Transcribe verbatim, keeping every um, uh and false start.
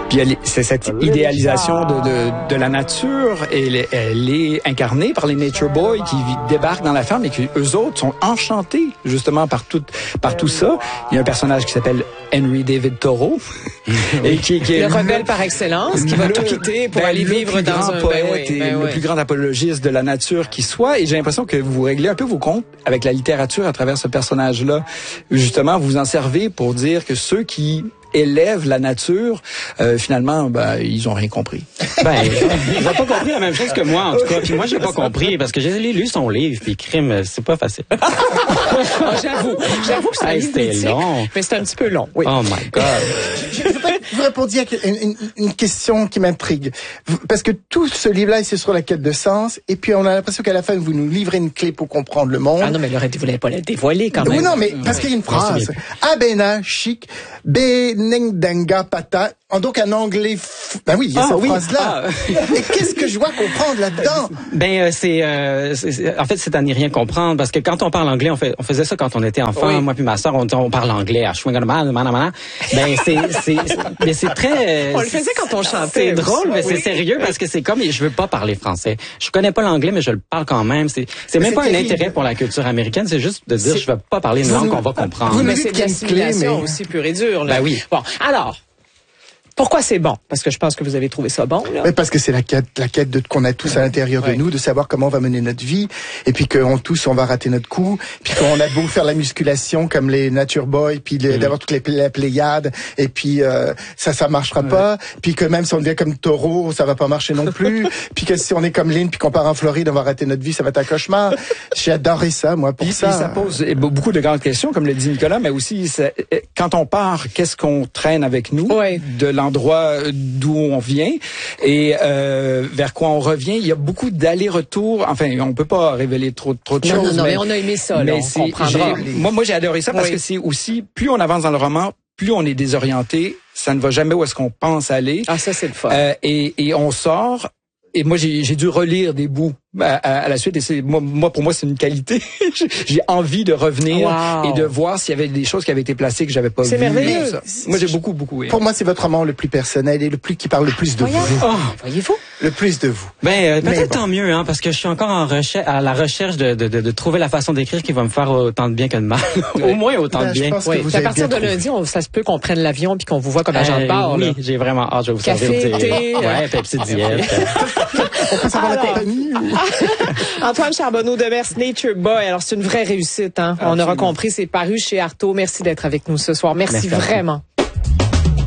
Puis elle, c'est cette idéalisation de, de, de la nature, et elle, elle est incarnée par les Nature Boys qui débarquent dans la ferme et que eux autres sont enchantés justement par tout, par tout ça. Il y a un personnage qui s'appelle Henry David Thoreau. et qui, qui est le rebelle par excellence, qui va le, tout quitter pour ben, aller vivre dans un poète ben oui, et ben le oui. plus grand apologiste de la nature qui soit. Et j'ai l'impression que vous réglez un peu vos comptes avec la littérature à travers ce personnage-là. Justement, vous vous en servez pour dire que ceux qui élèvent la nature, euh, finalement, ben, ils ont rien compris. Ben, ils n'ont pas compris la même chose que moi, en tout cas. Puis moi, j'ai pas compris, parce que j'ai lu son livre, puis crime, c'est pas facile. oh, j'avoue, j'avoue que c'est hey, c'était long. Mais c'est un petit peu long, oui. Oh my God. Je voudrais vous répondre à une, une, une question qui m'intrigue. Parce que tout ce livre-là, c'est sur la quête de sens, et puis on a l'impression qu'à la fin, vous nous livrez une clé pour comprendre le monde. Ah non, mais Laurette, vous voulez pas la dévoiler quand même. Oui, non, mais parce qu'il y a une phrase. Abena, chic, benengdanga, pata. Donc un anglais fou. Ben oui, il y a ah, cette oui. phrase-là. Ah. Et qu'est-ce que je dois comprendre là-dedans? Ben euh, c'est, euh, c'est en fait c'est à n'y rien comprendre, parce que quand on parle anglais, on fait on faisait ça quand on était enfant. Oui. Moi puis ma sœur, on, on parle anglais à ben c'est c'est mais c'est très on le faisait quand on chantait. C'est drôle, mais oui. c'est sérieux parce que c'est comme je veux pas parler français. Je connais pas l'anglais, mais je le parle quand même. C'est c'est même pas un intérêt pour la culture américaine, c'est juste de dire je veux pas parler une langue qu'on va comprendre. Vous mais c'est de l'assimilation mais... aussi pure et dure là. Ben oui. Bon, alors pourquoi c'est bon? Parce que je pense que vous avez trouvé ça bon, là. Oui, parce que c'est la quête, la quête de, qu'on a tous à l'intérieur ouais. de nous, de savoir comment on va mener notre vie, et puis qu'on tous, on va rater notre coup, puis qu'on a beau faire la musculation comme les Nature Boys, puis les, mmh. d'avoir toutes les, les Pléiades, et puis euh, ça, ça marchera ouais. pas, puis que même si on devient comme Taureau, ça va pas marcher non plus, puis que si on est comme Lynn, puis qu'on part en Floride, on va rater notre vie, ça va être un cauchemar. J'ai adoré ça, moi, pour puis, ça. Puis ça pose beaucoup de grandes questions, comme le dit Nicolas, mais aussi, quand on part, qu'est-ce qu'on traîne avec nous ouais. de l'endroit d'où on vient et euh, vers quoi on revient. Il y a beaucoup d'allers-retours. Enfin, on peut pas révéler trop, trop de non, choses. Non, non, mais, mais on a aimé ça. Mais là, on comprendra. Moi, moi, j'ai adoré ça parce oui. que c'est aussi, plus on avance dans le roman, plus on est désorienté. Ça ne va jamais où est-ce qu'on pense aller. Ah, ça, c'est le fun. Euh, et, et on sort. Et moi, j'ai, j'ai dû relire des bouts à, à, à la suite. Et c'est moi, moi, pour moi, c'est une qualité. J'ai envie de revenir wow. et de voir s'il y avait des choses qui avaient été placées que j'avais pas vues. C'est merveilleux. Ça. Moi, j'ai beaucoup, beaucoup aimé. Pour moi, c'est votre roman le plus personnel et le plus qui parle le plus de Voyons. vous. Oh, voyez-vous? Le plus de vous. Ben euh, peut-être bon. Tant mieux, hein, parce que je suis encore en recherche, à la recherche de, de, de, de trouver la façon d'écrire qui va me faire autant de bien que de mal. Au moins autant ben, de bien. Oui. À partir de lundi, on, ça se peut qu'on prenne l'avion puis qu'on vous voit comme agent de bord. Oui, là. J'ai vraiment hâte. Je vais vous Café, servir. thé, ouais, Pepsi diète. On peut savoir la compagnie. Antoine Charbonneau-Demers, Nature Boy. Alors, c'est une vraie réussite, hein. On aura compris, c'est paru chez Artaud. Merci d'être avec nous ce soir. Merci, Merci vraiment.